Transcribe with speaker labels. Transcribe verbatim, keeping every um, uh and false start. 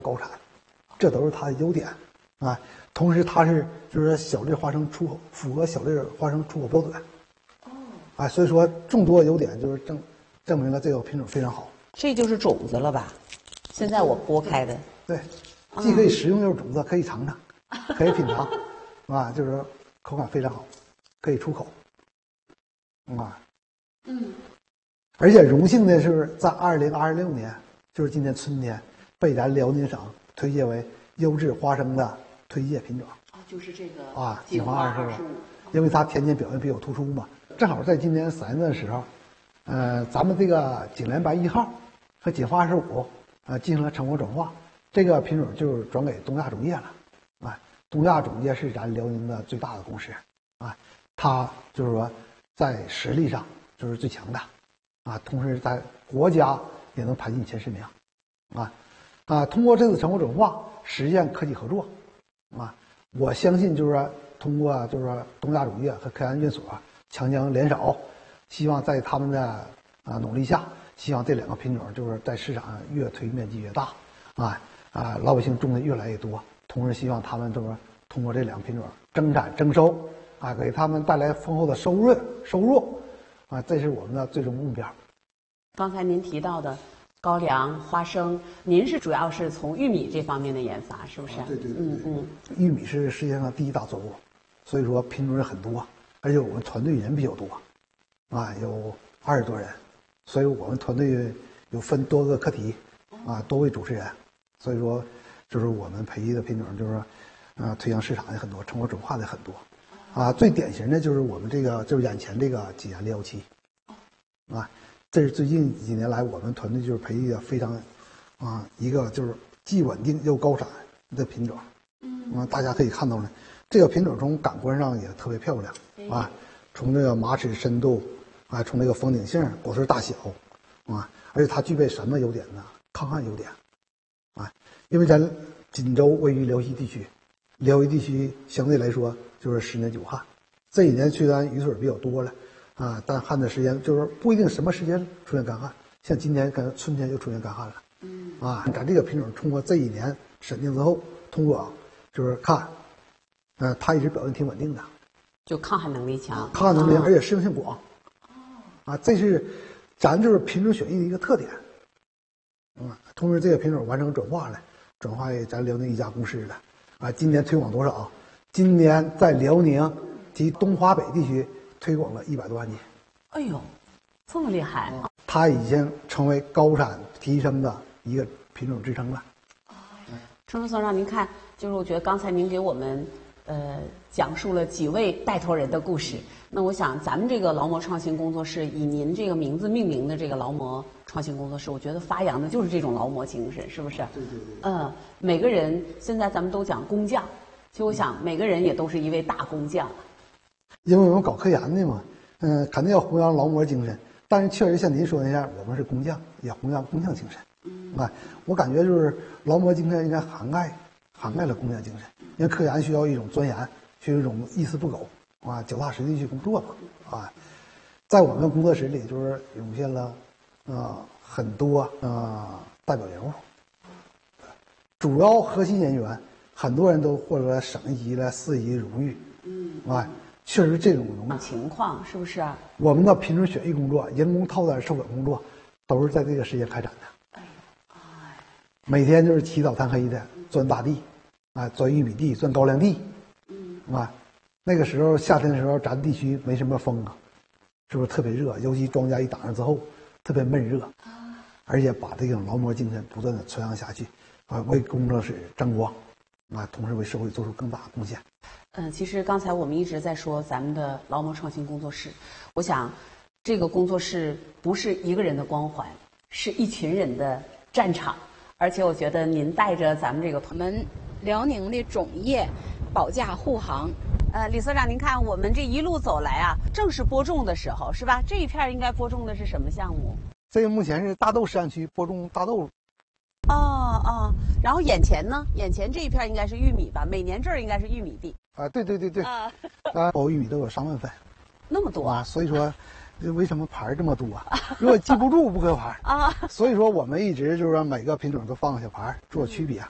Speaker 1: 高产，这都是它的优点啊。同时，它是就是小粒花生出口符合小粒花生出口标准。哦。啊，所以说众多优点就是证证明了这个品种非常好。
Speaker 2: 这就是种子了吧？现在我剥开的。
Speaker 1: 对，既可以食用就是种子，可以尝尝，可以品尝，啊，就是口感非常好，可以出口。啊。嗯。而且荣幸的是，在二零二六年，就是今年春天，被咱辽宁省推介为优质花生的推介品种。
Speaker 2: 啊，就是这个
Speaker 1: 啊，锦华二十五，
Speaker 2: 五，
Speaker 1: 因为它天天表现比较突出嘛。正好在今年三月的时候，呃，咱们这个景联白一号和锦华二十五，呃，进行了成果转化，这个品种就是转给东亚种业了。啊，东亚种业是咱辽宁的最大的公司，啊，它就是说在实力上就是最强的。啊，同时在国家也能排进前十名，啊，啊，通过这次成果转化，实现科技合作，啊，我相信就是说通过就是说东亚种业和科研院所强强联手，希望在他们的啊努力下，希望这两个品种就是在市场上越推面积越大，啊啊，老百姓种的越来越多，同时希望他们就是通过这两个品种增产增收，啊，给他们带来丰厚的收入收入。啊，这是我们的最终目标。
Speaker 2: 刚才您提到的高粱、花生，您是主要是从玉米这方面的研发，是不是？
Speaker 1: 啊、对对对，
Speaker 2: 嗯嗯。
Speaker 1: 玉米是世界上第一大作物，所以说品种也很多，而且我们团队人比较多，啊，有二十多人，所以我们团队有分多个课题，啊，多位主持人，所以说就是我们培育的品种就是说，啊，推向市场的很多，成果转化的很多。啊，最典型的就是我们这个，就是眼前这个济南六幺七，啊，这是最近几年来我们团队就是培育的非常，啊，一个就是既稳定又高产的品种，嗯，啊，大家可以看到呢，这个品种从感官上也特别漂亮，啊，从这个马齿深度，啊，从这个封顶性、果实大小，啊，而且它具备什么优点呢？抗旱优点，啊，因为咱锦州位于辽西地区，辽西地区相对来说就是十年九旱，这几年虽然雨水比较多了，啊，但旱的时间就是不一定什么时间出现干旱，像今年可能春天就出现干旱了，嗯，啊，咱这个品种通过这一年审定之后，通过就是看，呃，它一直表现挺稳定的，
Speaker 2: 就抗旱能力强，
Speaker 1: 抗旱能力强，而且适应性广，啊，这是咱就是品种选育的一个特点，啊，同时这个品种完成转化了，转化给咱辽宁一家公司了，啊，今年推广多少？今年在辽宁及东华北地区推广了一百多万斤。
Speaker 2: 哎呦，这么厉害！
Speaker 1: 它已经成为高产提升的一个品种支撑了。
Speaker 2: 陈副所长，您看，就是我觉得刚才您给我们呃讲述了几位带头人的故事。那我想，咱们这个劳模创新工作室以您这个名字命名的这个劳模创新工作室，我觉得发扬的就是这种劳模精神，是不是？
Speaker 1: 对对对。
Speaker 2: 嗯，每个人现在咱们都讲工匠。其实我想，每个人也都是一位大工匠。
Speaker 1: 因为我们搞科研的嘛，嗯、呃，肯定要弘扬劳模精神。但是确实像您说的那样，我们是工匠，也弘扬工匠精神。嗯，啊，我感觉就是劳模精神应该涵盖涵盖了工匠精神。因为科研需要一种钻研，需要一种一丝不苟啊，脚踏实地去工作嘛。啊，在我们工作室里就是涌现了，呃，很多呃代表人物，主要核心人员。很多人都获得了省一级的市一级荣誉，嗯，啊，确实这种荣誉
Speaker 2: 情况是不是啊？
Speaker 1: 我们的品种选育工作、人工套单授粉工作，都是在这个时间开展的。哎，哎，每天就是起早贪黑的钻大地，啊，钻玉米地、钻高粱地，嗯，啊，那个时候夏天的时候，咱地区没什么风啊，是不是特别热？尤其庄稼一打上之后，特别闷热，啊，而且把这种劳模精神不断的传扬下去，啊，为工作室争光。啊，同时为社会做出更大的贡献。
Speaker 2: 嗯、呃，其实刚才我们一直在说咱们的劳模创新工作室，我想，这个工作室不是一个人的光环，是一群人的战场。而且我觉得您带着咱们这个
Speaker 3: 我们辽宁的种业保驾护航。
Speaker 2: 呃，李所长，您看我们这一路走来啊，正是播种的时候，是吧？这一片应该播种的是什么项目？
Speaker 1: 这个目前是大豆实验区播种大豆。
Speaker 2: 哦哦，然后眼前呢？眼前这一片应该是玉米吧？每年这儿应该是玉米地
Speaker 1: 啊，对对对对，啊，包玉米都有上万分，
Speaker 2: 那么多
Speaker 1: 啊，所以说，为什么牌这么多啊？如果记不住不可牌啊，所以说我们一直就是说每个品种都放个小牌做区别。